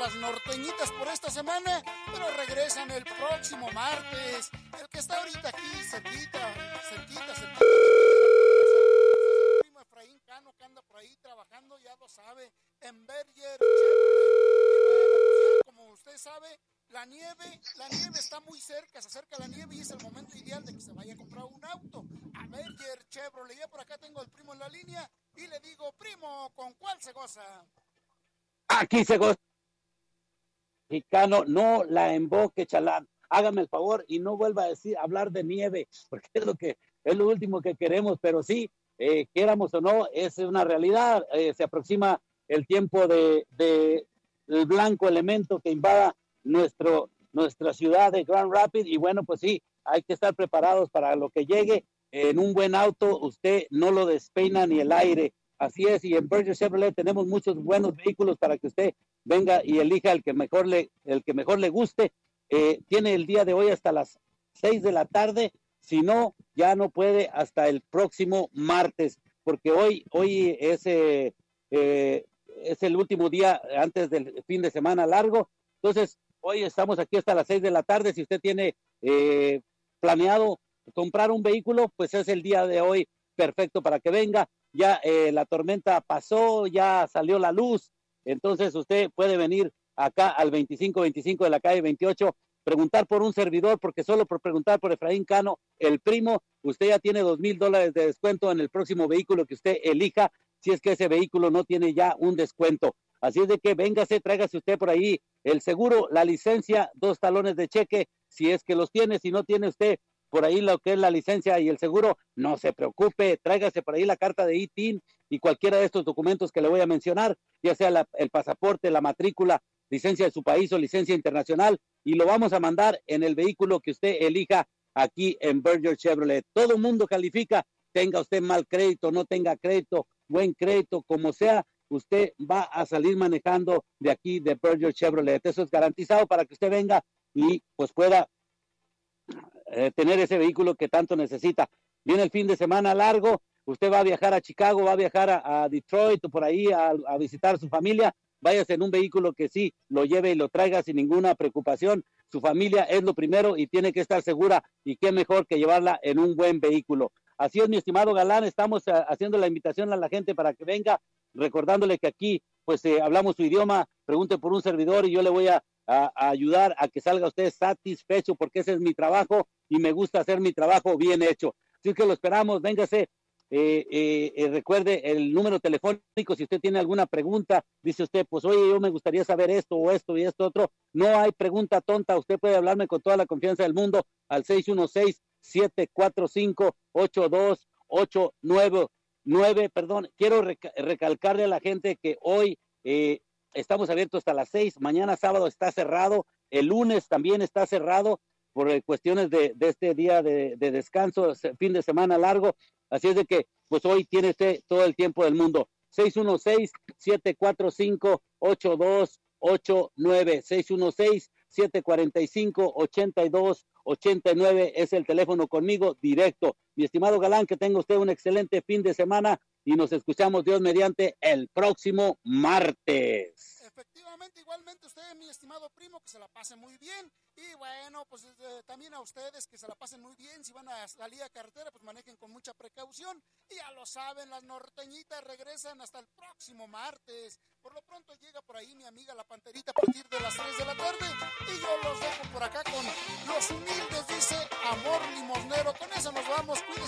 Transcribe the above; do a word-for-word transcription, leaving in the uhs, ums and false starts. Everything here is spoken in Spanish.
las norteñitas por esta semana, pero regresan el próximo martes. El que está ahorita aquí, cerquita, cerquita, cerquita. El primo Efraín Cano, que anda por ahí trabajando, ya lo sabe, en Berger Chevrolet. Como usted sabe, la nieve, la nieve está muy cerca, se acerca la nieve y es el momento ideal de que se vaya a comprar un auto. A Berger Chevrolet, ya por acá tengo al primo en la línea y le digo, primo, ¿con cuál se goza? Aquí se goza. Mexicano, no la emboque, chalán. Hágame el favor y no vuelva a decir, hablar de nieve, porque es lo que es lo último que queremos, pero sí, eh, quieramos o no, es una realidad. Eh, se aproxima el tiempo de, de el blanco elemento que invada nuestro, nuestra ciudad de Grand Rapids, y bueno, pues sí, hay que estar preparados para lo que llegue. En un buen auto, usted no lo despeina ni el aire. Así es, y en Berger Chevrolet tenemos muchos buenos vehículos para que usted venga y elija el que mejor le, el que mejor le guste. Eh, tiene el día de hoy hasta las seis de la tarde, si no, ya no puede hasta el próximo martes, porque hoy, hoy es, eh, eh, es el último día antes del fin de semana largo. Entonces, hoy estamos aquí hasta las seis de la tarde. Si usted tiene eh, planeado comprar un vehículo, pues es el día de hoy perfecto para que venga. Ya eh, la tormenta pasó, ya salió la luz, entonces usted puede venir acá al veinticinco veinticinco de la calle veintiocho, preguntar por un servidor, porque solo por preguntar por Efraín Cano, el primo, usted ya tiene dos mil dólares de descuento en el próximo vehículo que usted elija, si es que ese vehículo no tiene ya un descuento. Así es de que véngase, tráigase usted por ahí el seguro, la licencia, dos talones de cheque, si es que los tiene. Si no tiene usted por ahí lo que es la licencia y el seguro, no se preocupe, tráigase por ahí la carta de I T I N y cualquiera de estos documentos que le voy a mencionar, ya sea la, el pasaporte, la matrícula, licencia de su país o licencia internacional, y lo vamos a mandar en el vehículo que usted elija aquí en Berger Chevrolet. Todo mundo califica, tenga usted mal crédito, no tenga crédito, buen crédito, como sea, usted va a salir manejando de aquí de Berger Chevrolet. Eso es garantizado para que usted venga y pues pueda Eh, tener ese vehículo que tanto necesita. Viene el fin de semana largo, usted va a viajar a Chicago, va a viajar a, a Detroit o por ahí a, a visitar a su familia, váyase en un vehículo que sí lo lleve y lo traiga sin ninguna preocupación. Su familia es lo primero y tiene que estar segura, y qué mejor que llevarla en un buen vehículo. Así es, mi estimado Galán, estamos uh, haciendo la invitación a la gente para que venga, recordándole que aquí pues eh, hablamos su idioma, pregunte por un servidor y yo le voy a A, a ayudar a que salga usted satisfecho, porque ese es mi trabajo y me gusta hacer mi trabajo bien hecho. Así que lo esperamos, véngase. Eh, eh, eh, recuerde el número telefónico, si usted tiene alguna pregunta, dice usted, pues oye, yo me gustaría saber esto o esto y esto otro, no hay pregunta tonta, usted puede hablarme con toda la confianza del mundo al seis uno seis, siete cuatro cinco, ocho dos ocho nueve, perdón. Quiero reca- recalcarle a la gente que hoy eh, estamos abiertos hasta las seis, mañana sábado está cerrado, el lunes también está cerrado por cuestiones de, de este día de, de descanso, fin de semana largo, así es de que pues hoy tiene usted todo el tiempo del mundo. seis uno seis, siete cuatro cinco, ocho dos ocho nueve, seis uno seis, siete cuatro cinco, ocho dos ocho nueve es el teléfono conmigo directo. Mi estimado Galán, que tenga usted un excelente fin de semana y nos escuchamos, Dios mediante, el próximo martes. Efectivamente, igualmente usted, mi estimado primo, que se la pase muy bien. Y bueno, pues eh, también a ustedes que se la pasen muy bien. Si van a salir a carretera, pues manejen con mucha precaución. Y ya lo saben, las norteñitas regresan hasta el próximo martes. Por lo pronto llega por ahí mi amiga la Panterita a partir de las tres de la tarde. Y yo los dejo por acá con los humildes, dice Amor